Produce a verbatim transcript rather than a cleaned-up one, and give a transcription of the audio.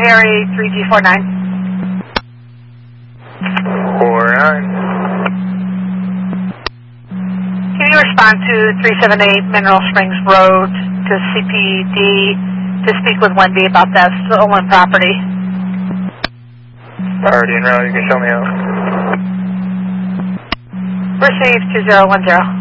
area three G four nine. four nine. Can you respond to three seven eight Mineral Springs Road to C P D to speak with Wendy about that stolen property? Already en route, you can show me out. Received two zero one zero.